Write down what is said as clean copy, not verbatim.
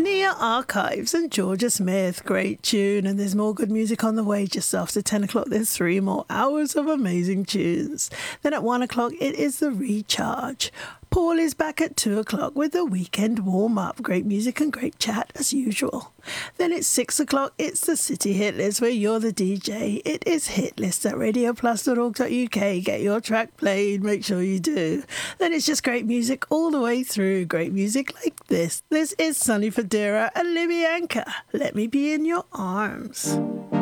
Nia Archives and Georgia Smith, great tune, and there's more good music on the way. Just after 10 o'clock, there's 3 more hours of amazing tunes. Then at 1 o'clock, it is the recharge. Paul is back at 2 o'clock with the weekend warm-up. Great music and great chat as usual. Then at 6 o'clock, it's the City Hit List where you're the DJ. It is Hit List at radioplus.org.uk. Get your track played, make sure you do. Then it's just great music all the way through. Great music like this. This is Sonny Fodera and Libby Anchor. Let me be in your arms.